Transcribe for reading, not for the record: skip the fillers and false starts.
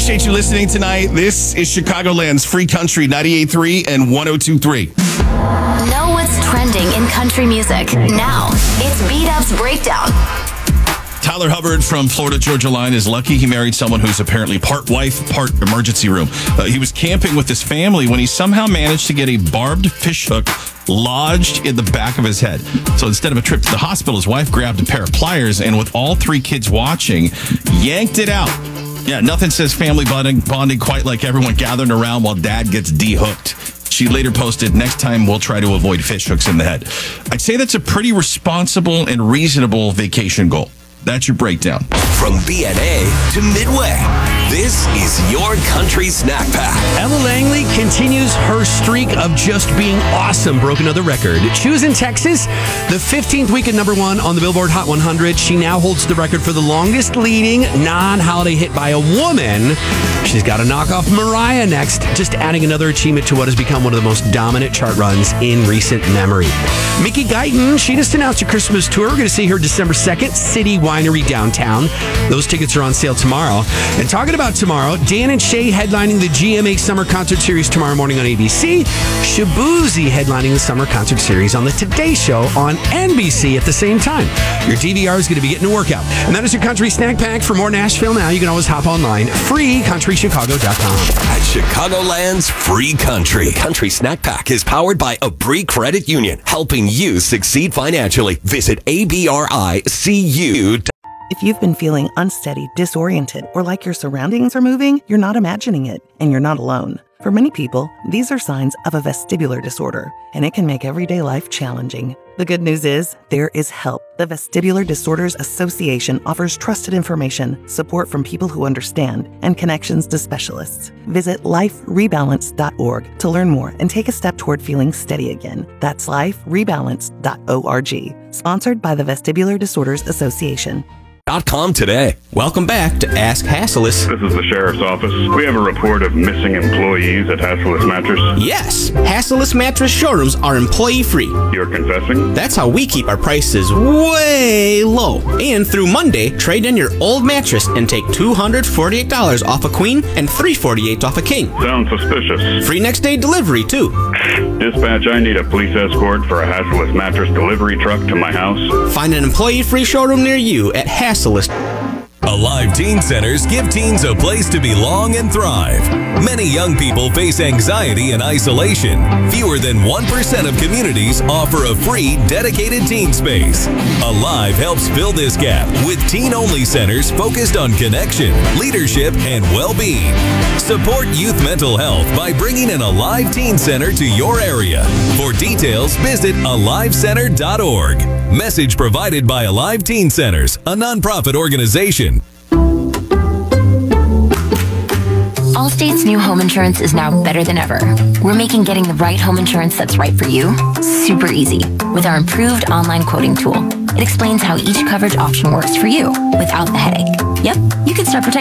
Appreciate you listening tonight. This is Chicagoland's Free Country 98.3 and 102.3. Know what's trending in country music. Now, it's Beat Up's Breakdown. Tyler Hubbard from Florida Georgia Line is lucky he married someone who's apparently part wife, part emergency room. He was camping with his family when he somehow managed to get a barbed fish hook lodged in the back of his head. So instead of a trip to the hospital, his wife grabbed a pair of pliers and with all three kids watching, yanked it out. Yeah, nothing says family bonding quite like everyone gathering around while dad gets de-hooked. She later posted, next time we'll try to avoid fish hooks in the head. I'd say that's a pretty responsible and reasonable vacation goal. That's your breakdown. From BNA to Midway, this is your country snack pack. Ella Langley continues her streak of just being awesome. Broke another record. She was in Texas, the 15th week at number one on the Billboard Hot 100. She now holds the record for the longest leading non-holiday hit by a woman. She's got to knock off Mariah next, just adding another achievement to what has become one of the most dominant chart runs in recent memory. Mickey Guyton, she just announced a Christmas tour. We're going to see her December 2nd, City Winery downtown. Those tickets are on sale tomorrow. And talking about tomorrow, Dan and Shay headlining the GMA Summer Concert Series tomorrow morning on ABC. Shabuzi headlining the Summer Concert Series on the Today Show on NBC at the same time. Your DVR is going to be getting a workout. And that is your Country Snack Pack. For more Nashville Now, you can always hop online. FreeCountryChicago.com. At Chicagoland's Free Country. Country Snack Pack is powered by Abri Credit Union, helping you succeed financially. Visit ABRICU. If you've been feeling unsteady, disoriented, or like your surroundings are moving, you're not imagining it, and you're not alone. For many people, these are signs of a vestibular disorder, and it can make everyday life challenging. The good news is, there is help. The Vestibular Disorders Association offers trusted information, support from people who understand, and connections to specialists. Visit liferebalance.org to learn more and take a step toward feeling steady again. That's liferebalance.org. Sponsored by the Vestibular Disorders Association. .com today. Welcome back to Ask Hassellus. This is the Sheriff's Office. We have a report of missing employees at Hassellus Mattress. Yes, Hassellus Mattress showrooms are employee-free. You're confessing? That's how we keep our prices way low. And through Monday, trade in your old mattress and take $248 off a queen and $348 off a king. Sounds suspicious. Free next day delivery, too. Dispatch, I need a police escort for a Hassellus Mattress delivery truck to my house. Find an employee-free showroom near you at Hassellus. Alive Teen Centers give teens a place to belong and thrive. Many young people face anxiety and isolation. Fewer than 1% of communities offer a free, dedicated teen space. Alive helps fill this gap with teen-only centers focused on connection, leadership, and well-being. Support youth mental health by bringing an Alive Teen Center to your area. For details, visit alivecenter.org. Message provided by Alive Teen Centers, a nonprofit organization. Allstate's new home insurance is now better than ever. We're making getting the right home insurance that's right for you super easy with our improved online quoting tool. It explains how each coverage option works for you without the headache. Yep, you can start protecting